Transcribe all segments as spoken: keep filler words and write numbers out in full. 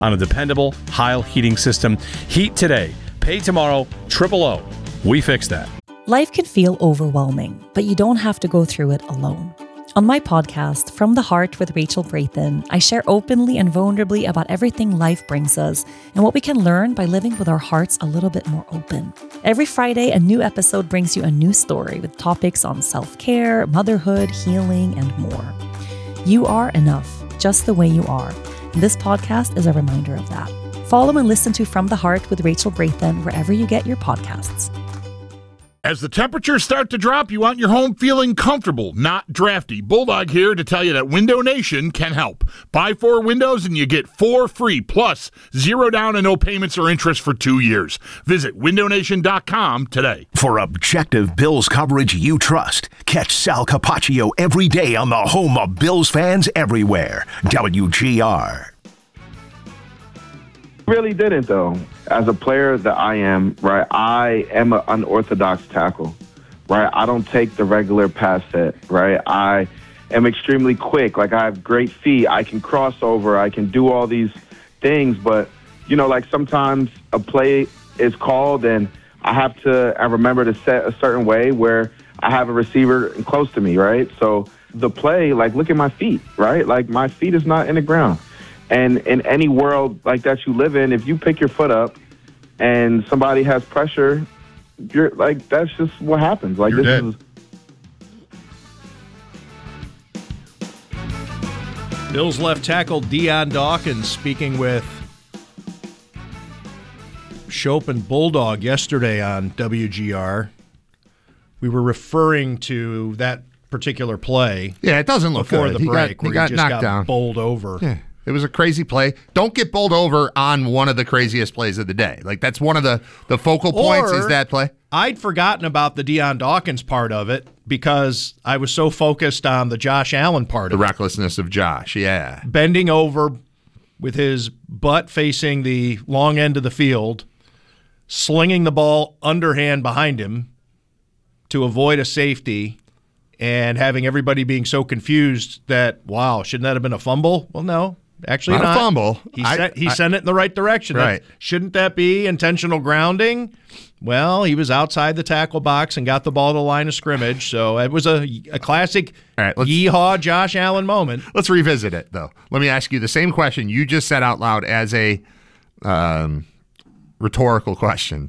on a dependable Heil heating system. Heat today, pay tomorrow, triple O. We fix that. Life can feel overwhelming, but you don't have to go through it alone. On my podcast, From the Heart with Rachel Brathen, I share openly and vulnerably about everything life brings us and what we can learn by living with our hearts a little bit more open. Every Friday, a new episode brings you a new story with topics on self-care, motherhood, healing, and more. You are enough, just the way you are. And this podcast is a reminder of that. Follow and listen to From the Heart with Rachel Brathen wherever you get your podcasts. As the temperatures start to drop, you want your home feeling comfortable, not drafty. Bulldog here to tell you that Window Nation can help. Buy four windows and you get four free, plus zero down and no payments or interest for two years. Visit window nation dot com today. For objective Bills coverage you trust, catch Sal Capaccio every day on the home of Bills fans everywhere, W G R. Really didn't, though. As a player that I am, right, I am an unorthodox tackle, right? I don't take the regular pass set, right? I am extremely quick. Like, I have great feet. I can cross over. I can do all these things. But, you know, like sometimes a play is called and I have to I remember to set a certain way where I have a receiver close to me, right? So the play, like, look at my feet, right? Like, my feet is not in the ground. And in any world like that you live in, if you pick your foot up and somebody has pressure, you're like, that's just what happens. Like, You're this dead. is. Bills left tackle Dion Dawkins speaking with Shope and Bulldog yesterday on W G R. We were referring to that particular play. Yeah, it doesn't look before good. the He break got, he where got he just knocked got down. bowled over. Yeah. It was a crazy play. Don't get bowled over on one of the craziest plays of the day. Like, that's one of the, the focal points Or, is that play. I'd forgotten about the Dion Dawkins part of it because I was so focused on the Josh Allen part The of it. recklessness of Josh, yeah. Bending over with his butt facing the long end of the field, slinging the ball underhand behind him to avoid a safety, and having everybody being so confused that, wow, shouldn't that have been a fumble? Well, no. Actually, Not not. a fumble. He, I- sent, he I- sent it in the right direction. Right. That, shouldn't that be intentional grounding? Well, he was outside the tackle box and got the ball to the line of scrimmage. So it was a, a classic All right, let's- yeehaw Josh Allen moment. Let's revisit it, though. Let me ask you the same question you just said out loud as a um, rhetorical question.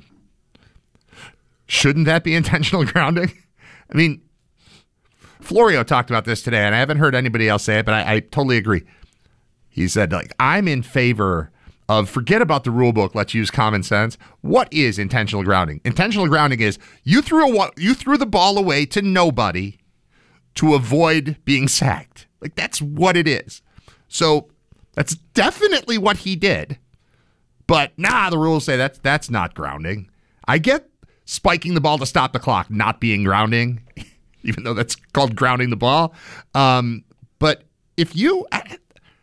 Shouldn't that be intentional grounding? I mean, Florio talked about this today, and I haven't heard anybody else say it, but I, I totally agree. He said, like, I'm in favor of forget about the rule book, let's use common sense. What is intentional grounding? Intentional grounding is you threw a you threw the ball away to nobody to avoid being sacked. Like, that's what it is. So that's definitely what he did. But nah, the rules say that's that's not grounding. I get spiking the ball to stop the clock not being grounding, even though that's called grounding the ball. Um, but if you... I,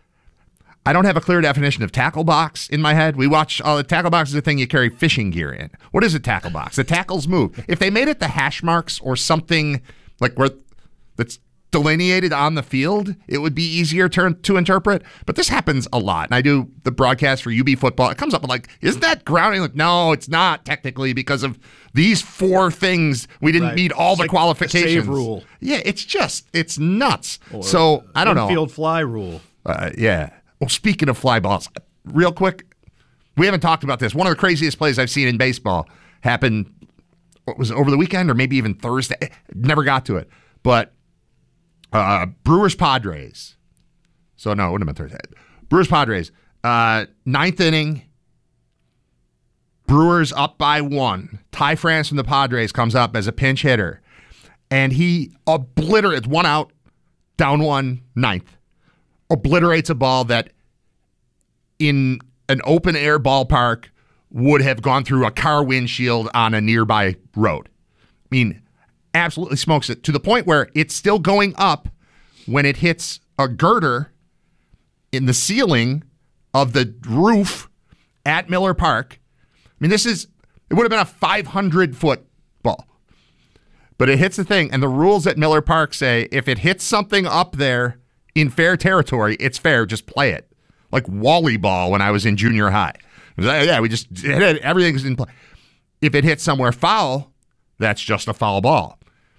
I don't have a clear definition of tackle box in my head. We watch, uh, the tackle box is a thing you carry fishing gear in. What is a tackle box? The tackles move. If they made it the hash marks or something like where that's delineated on the field, it would be easier to, to interpret. But this happens a lot. And I do the broadcast for U B football. It comes up like, isn't that grounding? Like, no, it's not technically because of these four things. We didn't Right. meet all It's the like qualifications. the save rule. Yeah, it's just, it's nuts. Or so, I don't know. Infield fly rule. Uh, yeah. Well, speaking of fly balls, real quick, we haven't talked about this. One of the craziest plays I've seen in baseball happened, what was it, over the weekend or maybe even Thursday? Never got to it. But uh, Brewers Padres. So, no, it wouldn't have been Thursday. Brewers Padres. Uh, ninth inning. Brewers up by one. Ty France from the Padres comes up as a pinch hitter. And he obliterates one out, down one, ninth. Obliterates a ball that in an open air ballpark would have gone through a car windshield on a nearby road. I mean, absolutely smokes it to the point where it's still going up when it hits a girder in the ceiling of the roof at Miller Park. I mean, this is, it would have been a five hundred foot ball. But it hits the thing, and the rules at Miller Park say if it hits something up there in fair territory, it's fair, just play it. like Wally ball when I was in junior high. It was, uh, yeah, we just hit it, everything's in play. If it hits somewhere foul, that's just a foul ball.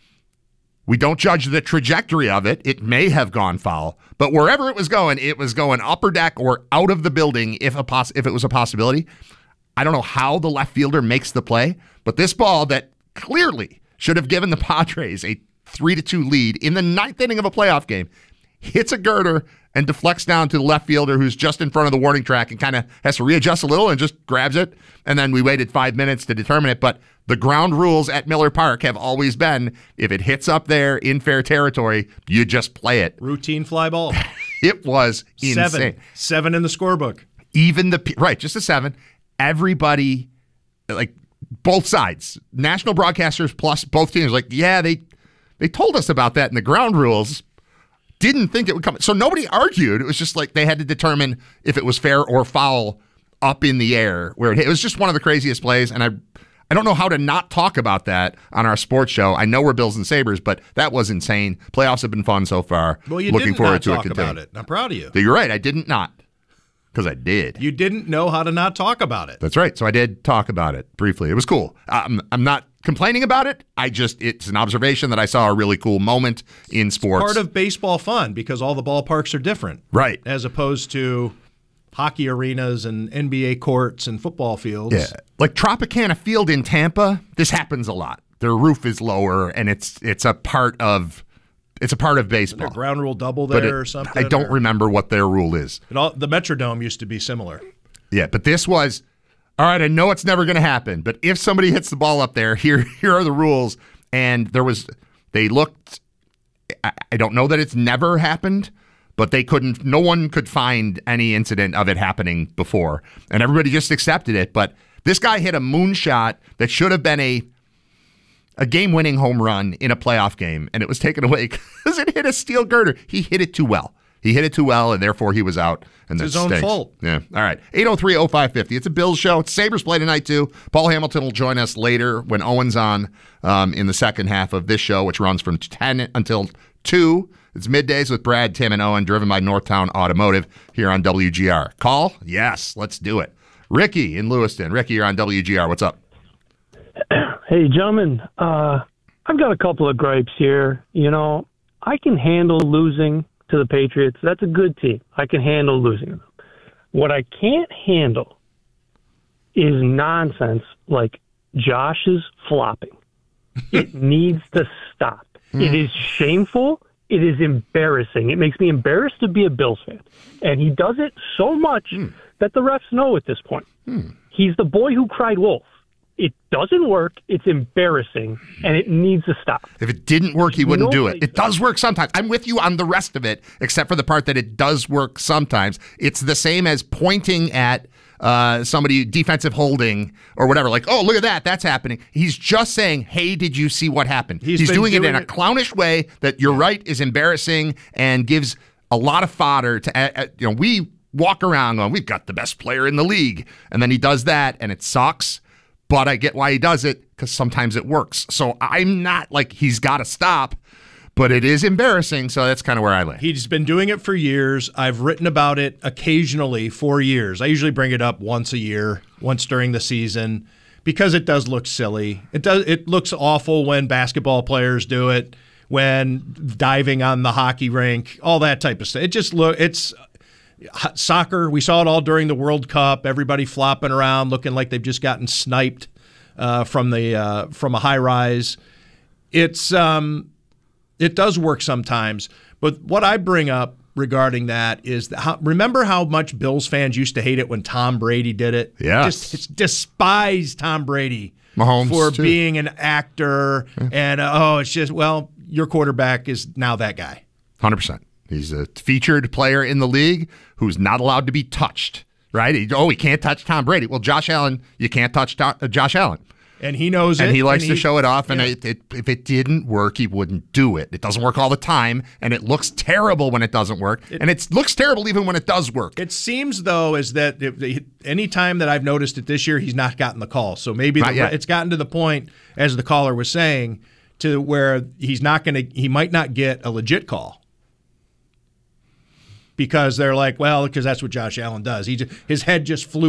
We don't judge the trajectory of it. It may have gone foul, but wherever it was going, it was going upper deck or out of the building if a poss- if it was a possibility. I don't know how the left fielder makes the play, but this ball that clearly should have given the Padres a three to two lead in the ninth inning of a playoff game hits a girder and deflects down to the left fielder who's just in front of the warning track and kind of has to readjust a little and just grabs it. And then we waited five minutes to determine it. But the ground rules at Miller Park have always been, if it hits up there in fair territory, you just play it. Routine fly ball. It was insane. Seven. Seven in the scorebook. Even the, right, just a seven. Everybody, like both sides, national broadcasters plus both teams, like, yeah, they they told us about that in the ground rules. Didn't think it would come. So nobody argued. It was just like they had to determine if it was fair or foul up in the air where it hit. It was just one of the craziest plays, and I I don't know how to not talk about that on our sports show. I know we're Bills and Sabres, but that was insane. Playoffs have been fun so far. Well, you Looking didn't forward not to talk it about it. I'm proud of you. You're right. I didn't not. Because I did. You didn't know how to not talk about it. That's right. So I did talk about it briefly. It was cool. I'm, I'm not complaining about it. I just, it's an observation that I saw a really cool moment in sports. Part of baseball fun because all the ballparks are different. Right. As opposed to hockey arenas and N B A courts and football fields. Yeah. Like Tropicana Field in Tampa, this happens a lot. Their roof is lower and it's it's a part of It's a part of baseball. Their ground rule double there it, or something? I don't or? remember what their rule is. It all, the Metrodome used to be similar. Yeah, but this was, all right, I know it's never going to happen, but if somebody hits the ball up there, here here are the rules. And there was, they looked, I, I don't know that it's never happened, but they couldn't, no one could find any incident of it happening before. And everybody just accepted it. But this guy hit a moonshot that should have been a, a game-winning home run in a playoff game, and it was taken away because it hit a steel girder. He hit it too well. He hit it too well, and therefore he was out. And it's his stinks. own fault. Yeah. All right. eight oh three oh five five oh. It's a Bills show. It's Sabres play tonight, too. Paul Hamilton will join us later when Owen's on um, in the second half of this show, which runs from ten until two. It's middays with Brad, Tim, and Owen, driven by Northtown Automotive here on W G R. Call? Yes. Let's do it. Ricky in Lewiston. Ricky, you're on W G R. What's up? Hey, gentlemen, uh, I've got a couple of gripes here. You know, I can handle losing to the Patriots. That's a good team. I can handle losing them. What I can't handle is nonsense like Josh's flopping. It needs to stop. Mm. It is shameful. It is embarrassing. It makes me embarrassed to be a Bills fan. And he does it so much mm. that the refs know at this point. Mm. He's the boy who cried wolf. It doesn't work. It's embarrassing, and it needs to stop. If it didn't work, he wouldn't do it. It does work sometimes. I'm with you on the rest of it, except for the part that it does work sometimes. It's the same as pointing at uh, somebody, defensive holding or whatever, like, oh, look at that, that's happening. He's just saying, hey, did you see what happened? He's, He's doing, doing it in it. a clownish way that you're right is embarrassing and gives a lot of fodder to, uh, uh, you know, we walk around going, we've got the best player in the league. And then he does that, and it sucks. But I get why he does it, because sometimes it works. So I'm not like he's got to stop, but it is embarrassing, so that's kind of where I land. He's been doing it for years. I've written about it occasionally for years. I usually bring it up once a year, once during the season, because it does look silly. It does. It looks awful when basketball players do it, when diving on the hockey rink, all that type of stuff. It just look. It's soccer, we saw it all during the World Cup. Everybody flopping around, looking like they've just gotten sniped uh, from the uh, from a high rise. It's um, it does work sometimes, but what I bring up regarding that is that how, remember how much Bills fans used to hate it when Tom Brady did it? Yes, just despise Tom Brady Mahomes for too. being an actor, yeah. and uh, oh, it's just well, your quarterback is now that guy. one hundred percent. He's a featured player in the league who's not allowed to be touched, right? He, oh, he can't touch Tom Brady. Well, Josh Allen, you can't touch to- uh, Josh Allen. And he knows and it. He likes and to he, show it off, and yeah. it, it, if it didn't work, he wouldn't do it. It doesn't work all the time, and it looks terrible when it doesn't work, it, and it looks terrible even when it does work. It seems, though, is that if, any time that I've noticed it this year, he's not gotten the call. So maybe the, it's gotten to the point, as the caller was saying, to where he's not going to, he might not get a legit call. because they're like, well, because that's what Josh Allen does. He just, his head just flew